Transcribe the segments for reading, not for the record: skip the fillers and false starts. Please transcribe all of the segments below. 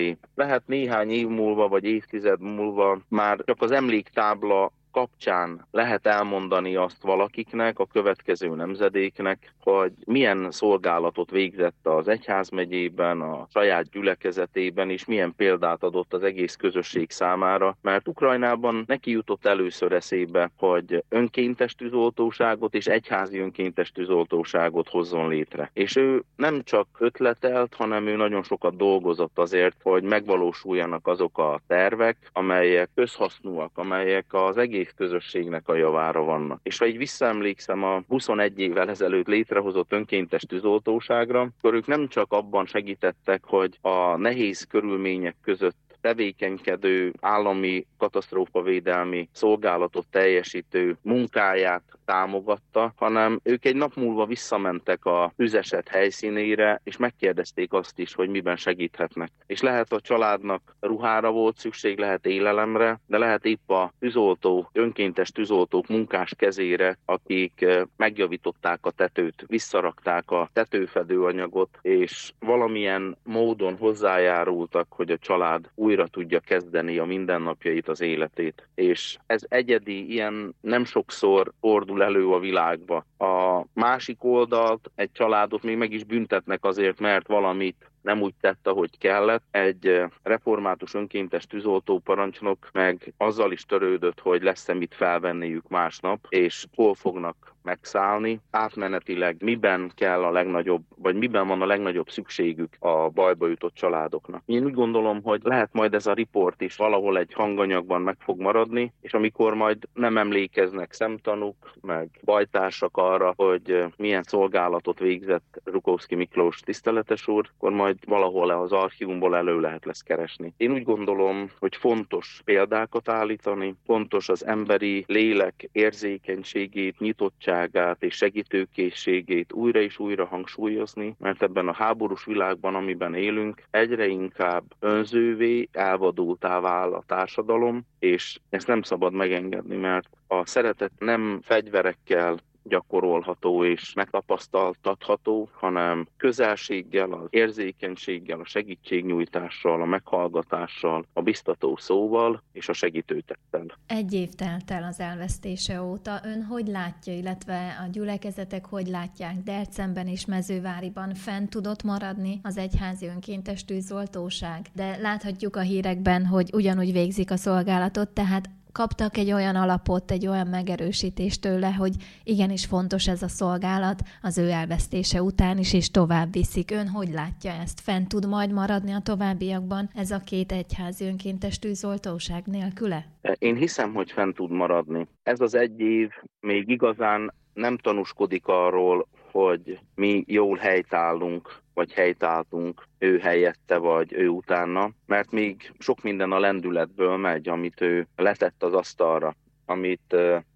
mellé. Lehet néhány év múlva, vagy évtized múlva már csak az emléktábla kapcsán lehet elmondani azt valakiknek, a következő nemzedéknek, hogy milyen szolgálatot végzett az egyházmegyében, a saját gyülekezetében, és milyen példát adott az egész közösség számára, mert Ukrajnában neki jutott először eszébe, hogy önkéntes tűzoltóságot és egyházi önkéntes tűzoltóságot hozzon létre. És ő nem csak ötletelt, hanem ő nagyon sokat dolgozott azért, hogy megvalósuljanak azok a tervek, amelyek közhasznúak, amelyek az egész közösségnek a javára vannak. És ha így visszaemlékszem a 21 évvel ezelőtt létrehozott önkéntes tűzoltóságra, akkor ők nem csak abban segítettek, hogy a nehéz körülmények között tevékenykedő állami katasztrófavédelmi szolgálatot teljesítő munkáját támogatta, hanem ők egy nap múlva visszamentek a tüzeset helyszínére, és megkérdezték azt is, hogy miben segíthetnek. És lehet a családnak ruhára volt szükség, lehet élelemre, de lehet épp a tűzoltó, önkéntes tűzoltók munkás kezére, akik megjavították a tetőt, visszarakták a tetőfedőanyagot, és valamilyen módon hozzájárultak, hogy a család újra tudja kezdeni a mindennapjait, az életét. És ez egyedi, ilyen nem sokszor fordul elő a világba. A másik oldalt, egy családot még meg is büntetnek azért, mert valamit nem úgy tett, ahogy kellett. Egy református önkéntes tűzoltóparancsnok meg azzal is törődött, hogy lesz-e mit felvenniük másnap, és hol fognak megszállni. Átmenetileg miben kell a legnagyobb, vagy miben van a legnagyobb szükségük a bajba jutott családoknak. Én úgy gondolom, hogy lehet majd ez a riport is valahol egy hanganyagban meg fog maradni, és amikor majd nem emlékeznek szemtanúk, meg bajtársak arra, hogy milyen szolgálatot végzett Zsukovszky Miklós tiszteletes úr, akkor majd valahol az archívumból elő lesz keresni. Én úgy gondolom, hogy fontos példákat állítani, fontos az emberi lélek érzékenységét, nyitottságát és segítőkészségét újra és újra hangsúlyozni, mert ebben a háborús világban, amiben élünk, egyre inkább önzővé, elvadultá vál a társadalom, és ezt nem szabad megengedni, mert a szeretet nem fegyverekkel gyakorolható és megtapasztaltatható, hanem közelséggel, az érzékenységgel, a segítségnyújtással, a meghallgatással, a biztató szóval és a segítőtettel. 1 év telt el az elvesztése óta. Ön hogy látja, illetve a gyülekezetek hogy látják Debrecenben és Mezőváriban? Fenn tudott maradni az egyházi önkéntes tűzoltóság? De láthatjuk a hírekben, hogy ugyanúgy végzik a szolgálatot, tehát kaptak egy olyan alapot, egy olyan megerősítést tőle, hogy igenis fontos ez a szolgálat az ő elvesztése után is, és tovább viszik. Ön hogy látja ezt? Fenn tud majd maradni a továbbiakban ez a 2 egyházi önkéntes tűzoltóság nélküle? Én hiszem, hogy fenn tud maradni. Ez az 1 év még igazán nem tanúskodik arról, hogy mi jól helytállunk, vagy helytáltunk ő helyette, vagy ő utána, mert még sok minden a lendületből megy, amit ő letett az asztalra, amit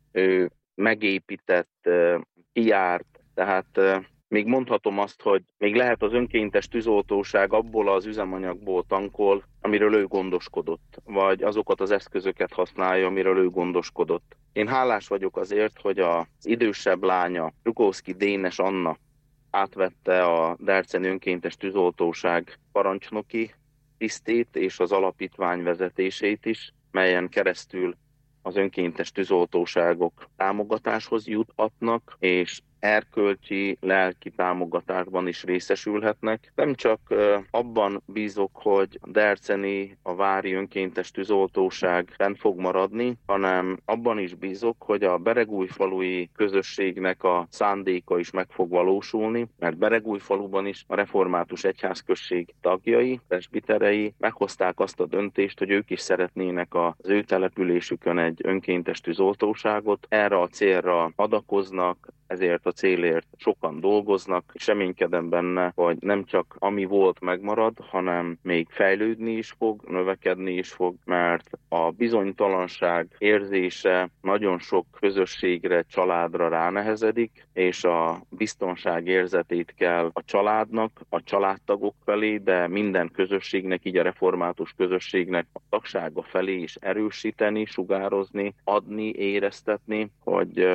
ő megépített, kijárt, tehát még mondhatom azt, hogy még lehet az önkéntes tűzoltóság abból az üzemanyagból tankol, amiről ő gondoskodott, vagy azokat az eszközöket használja, amiről ő gondoskodott. Én hálás vagyok azért, hogy az idősebb lánya, Zsukovszky Dénes Anna átvette a debreceni önkéntes tűzoltóság parancsnoki tisztét és az alapítvány vezetését is, melyen keresztül az önkéntes tűzoltóságok támogatáshoz juthatnak, és erkölcsi, lelki támogatásban is részesülhetnek. Nem csak abban bízok, hogy a debreceni, a vári önkéntes tűzoltóság fenn fog maradni, hanem abban is bízok, hogy a beregújfalui közösségnek a szándéka is meg fog valósulni, mert Beregújfaluban is a református egyházközség tagjai, presbiterei meghozták azt a döntést, hogy ők is szeretnének az ő településükön egy önkéntes tűzoltóságot. Erre a célra adakoznak, ezért a célért sokan dolgoznak, és reménykedem benne, hogy nem csak ami volt megmarad, hanem még fejlődni is fog, növekedni is fog, mert a bizonytalanság érzése nagyon sok közösségre, családra ránehezedik, és a biztonság érzetét kell a családnak, a családtagok felé, de minden közösségnek, így a református közösségnek a tagsága felé is erősíteni, sugározni, adni, éreztetni, hogy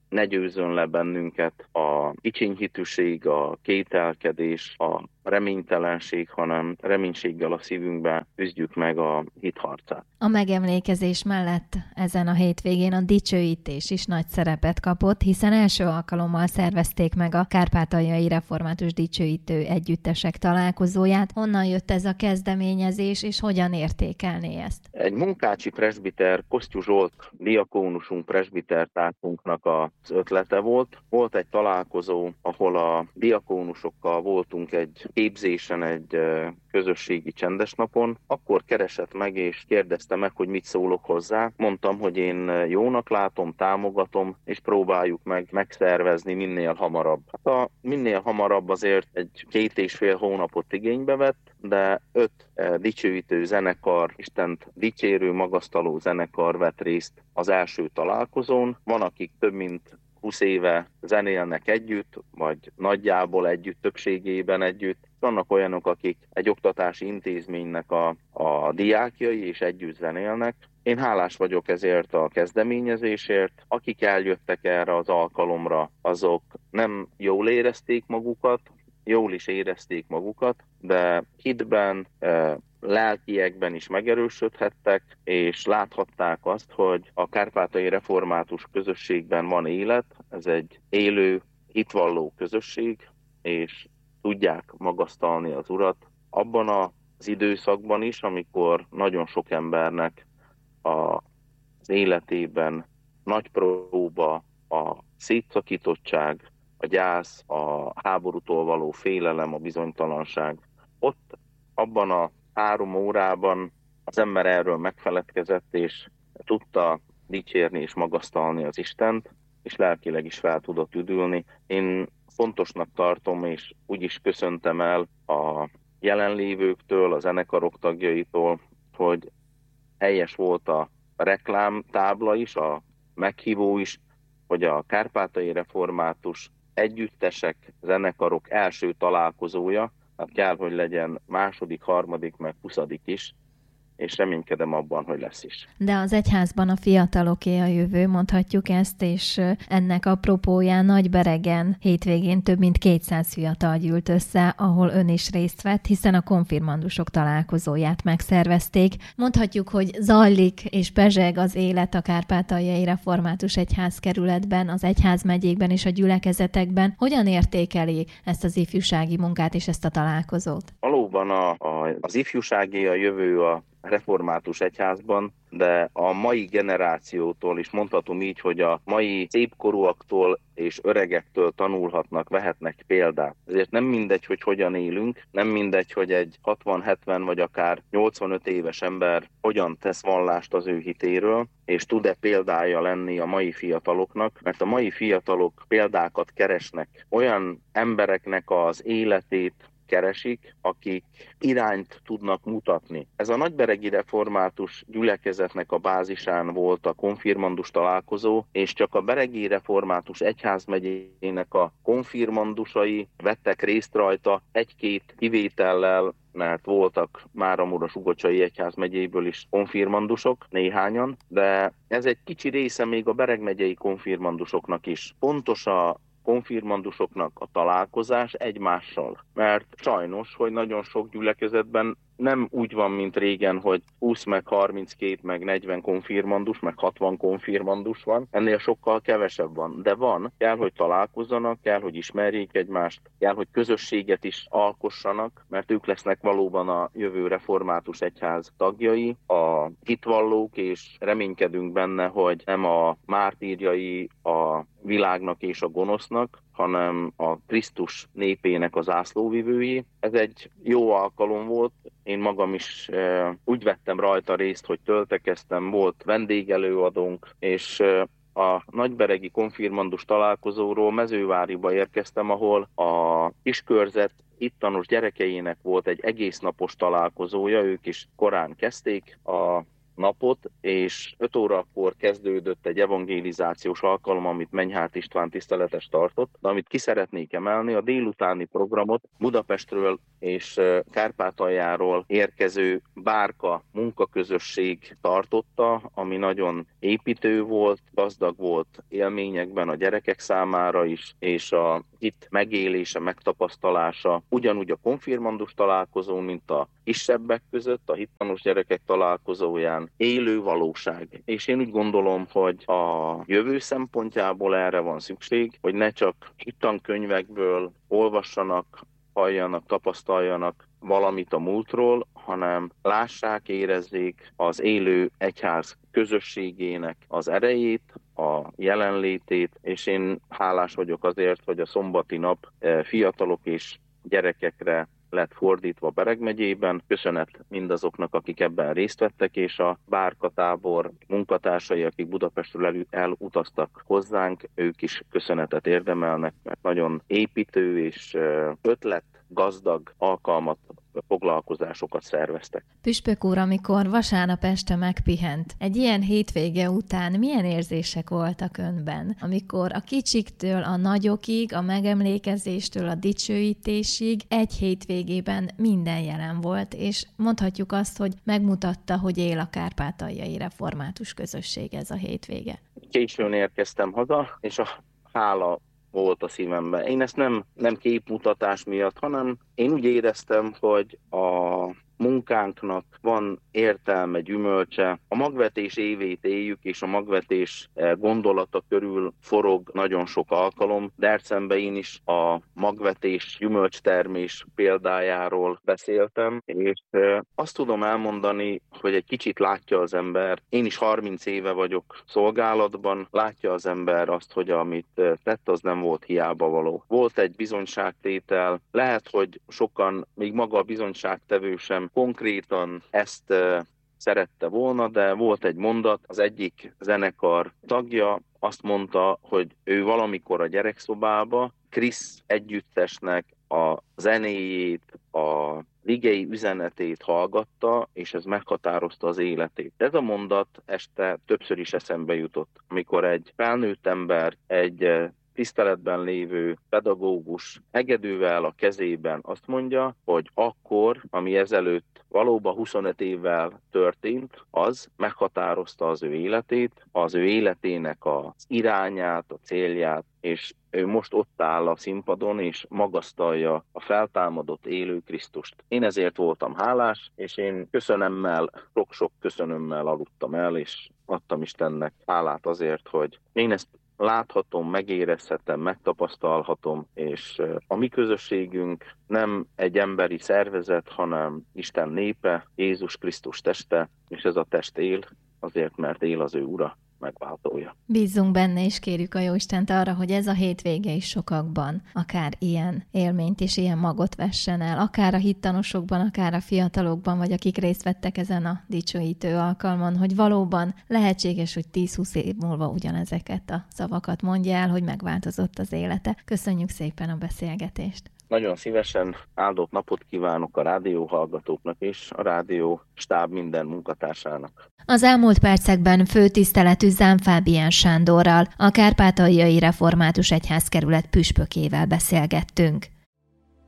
ne győzzön le bennünket a kicsinyhitűség, a kételkedés, a reménytelenség, hanem reménységgel a szívünkbe küzdjük meg a hitharcát. A megemlékezés mellett ezen a hétvégén a dicsőítés is nagy szerepet kapott, hiszen első alkalommal szervezték meg a Kárpátaljai Református Dicsőítő Együttesek találkozóját. Honnan jött ez a kezdeményezés, és hogyan értékelné ezt? Egy munkácsi presbiter, Kosztyú Zsolt diakónusunk, presbitertársunknak az ötlete volt. Volt egy találkozó, ahol a diakónusokkal voltunk egy képzésen, egy közösségi csendesnapon. Akkor keresett meg és kérdezte meg, hogy mit szólok hozzá. Mondtam, hogy én jónak látom, támogatom, és próbáljuk meg megszervezni minél hamarabb. Hát minél hamarabb azért egy 2,5 hónapot igénybe vett, de 5 dicsőítő zenekar, Istent dicsérő, magasztaló zenekar vett részt az első találkozón. Van, akik több mint 20 éve zenélnek együtt, vagy nagyjából együtt, többségében együtt. Vannak olyanok, akik egy oktatási intézménynek a diákjai, és együtt zenélnek. Én hálás vagyok ezért a kezdeményezésért. Akik eljöttek erre az alkalomra, azok nem jól érezték magukat, jól is érezték magukat, de hitben, lelkiekben is megerősödhettek, és láthatták azt, hogy a kárpátaljai református közösségben van élet, ez egy élő, hitvalló közösség, és tudják magasztalni az Urat abban az időszakban is, amikor nagyon sok embernek az életében nagy próba a szétszakítottság, a gyász, a háborútól való félelem, a bizonytalanság. Ott abban a 3 órában az ember erről megfeledkezett, és tudta dicsérni és magasztalni az Istent, és lelkileg is fel tudott üdülni. Én fontosnak tartom, és úgy is köszöntem el a jelenlévőktől, a zenekarok tagjaitól, hogy helyes volt a reklámtábla is, a meghívó is, hogy a Kárpátaljai Református Együttesek, zenekarok első találkozója, hát kell, hogy legyen második, harmadik, meg 20. is, és reménykedem abban, hogy lesz is. De az egyházban a fiataloké a jövő, mondhatjuk ezt, és ennek apropóján Nagyberegen hétvégén több mint 200 fiatal gyűlt össze, ahol ön is részt vett, hiszen a konfirmandusok találkozóját megszervezték. Mondhatjuk, hogy zajlik és pezseg az élet a Kárpátaljai Református Egyházkerületben, az egyházmegyékben és a gyülekezetekben. Hogyan értékeli ezt az ifjúsági munkát és ezt a találkozót? Valóban az ifjúságé a jövő a református egyházban, de a mai generációtól is mondhatom így, hogy a mai szépkorúaktól és öregektől tanulhatnak, vehetnek példát. Ezért nem mindegy, hogy hogyan élünk, nem mindegy, hogy egy 60-70 vagy akár 85 éves ember hogyan tesz vallást az ő hitéről, és tud-e példája lenni a mai fiataloknak, mert a mai fiatalok példákat keresnek, olyan embereknek az életét keresik, akik irányt tudnak mutatni. Ez a nagyberegi református gyülekezetnek a bázisán volt a konfirmandus találkozó, és csak a beregi református egyházmegyének a konfirmandusai vettek részt rajta, 1-2 kivétellel, mert voltak Máramura-Sugocsai egyházmegyéből is konfirmandusok, néhányan, de ez egy kicsi része még a Bereg megyei konfirmandusoknak is. Pontos a konfirmandusoknak a találkozás egymással. Mert sajnos, hogy nagyon sok gyülekezetben nem úgy van, mint régen, hogy 20 meg 32 meg 40 konfirmandus, meg 60 konfirmandus van. Ennél sokkal kevesebb van. De van, kell, hogy találkozzanak, kell, hogy ismerjék egymást, kell, hogy közösséget is alkossanak, mert ők lesznek valóban a jövő református egyház tagjai, a hitvallók, és reménykedünk benne, hogy nem a mártírjai a világnak és a gonosznak, hanem a Krisztus népének az zászlóvivői. Ez egy jó alkalom volt. Én magam is úgy vettem rajta részt, hogy töltekeztem, volt vendégelőadónk, és a nagyberegi konfirmandus találkozóról Mezőváriba érkeztem, ahol a kiskörzet ittanos gyerekeinek volt egy egész napos találkozója, ők is korán kezdték a napot, és 5 órakor kezdődött egy evangélizációs alkalom, amit Menyhárt István tiszteletes tartott, de amit ki szeretnék emelni, a délutáni programot Budapestről és Kárpátaljáról érkező bárka munkaközösség tartotta, ami nagyon építő volt, gazdag volt élményekben a gyerekek számára is, és a hit megélése, megtapasztalása ugyanúgy a konfirmandus találkozón, mint a kisebbek között, a hittanos gyerekek találkozóján élő valóság. És én úgy gondolom, hogy a jövő szempontjából erre van szükség, hogy ne csak hittankönyvekből olvassanak, halljanak, tapasztaljanak valamit a múltról, hanem lássák, érezzék az élő egyház közösségének az erejét, a jelenlétét, és én hálás vagyok azért, hogy a szombati nap fiatalok és gyerekekre lett fordítva Bereg megyében. Köszönet mindazoknak, akik ebben részt vettek, és a bárkatábor munkatársai, akik Budapestről elutaztak hozzánk, ők is köszönetet érdemelnek, mert nagyon építő és ötletgazdag alkalmat, foglalkozásokat szerveztek. Püspök úr, amikor vasárnap este megpihent, egy ilyen hétvége után milyen érzések voltak önben? Amikor a kicsiktől a nagyokig, a megemlékezéstől a dicsőítésig egy hétvégében minden jelen volt, és mondhatjuk azt, hogy megmutatta, hogy él a kárpátaljai református közösség ez a hétvége. Későn érkeztem haza, és a hála volt a szívemben. Én ezt nem képmutatás miatt, hanem én úgy éreztem, hogy a munkánknak van értelme, gyümölcse. A magvetés évét éljük, és a magvetés gondolata körül forog nagyon sok alkalom. Debrecenben én is a magvetés, gyümölcstermés példájáról beszéltem, és azt tudom elmondani, hogy egy kicsit látja az ember. Én is 30 éve vagyok szolgálatban, látja az ember azt, hogy amit tett, az nem volt hiába való. Volt egy bizonyságtétel, lehet, hogy sokan, még maga a bizonyságtevő sem konkrétan ezt szerette volna, de volt egy mondat, az egyik zenekar tagja azt mondta, hogy ő valamikor a gyerekszobába Krisz együttesnek a zenéjét, a igei üzenetét hallgatta, és ez meghatározta az életét. Ez a mondat este többször is eszembe jutott, amikor egy felnőtt ember, egy tiszteletben lévő pedagógus hegedűvel a kezében azt mondja, hogy akkor, ami ezelőtt valóban 25 évvel történt, az meghatározta az ő életét, az ő életének az irányát, a célját, és ő most ott áll a színpadon, és magasztalja a feltámadott élő Krisztust. Én ezért voltam hálás, és én sok-sok köszönömmel aludtam el, és adtam Istennek hálát azért, hogy én ezt láthatom, megérezhetem, megtapasztalhatom, és a mi közösségünk nem egy emberi szervezet, hanem Isten népe, Jézus Krisztus teste, és ez a test él, azért, mert él az ő ura, megváltója. Bízzunk benne, és kérjük a Jóistent arra, hogy ez a hétvége is sokakban akár ilyen élményt és ilyen magot vessen el, akár a hittanosokban, akár a fiatalokban, vagy akik részt vettek ezen a dicsőítő alkalmon, hogy valóban lehetséges, hogy 10-20 év múlva ugyanezeket a szavakat mondja el, hogy megváltozott az élete. Köszönjük szépen a beszélgetést! Nagyon szívesen áldott napot kívánok a rádióhallgatóknak és a rádió stáb minden munkatársának. Az elmúlt percekben főtiszteletű Zám Fábián Sándorral, a Kárpátaljai Református Egyházkerület püspökével beszélgettünk.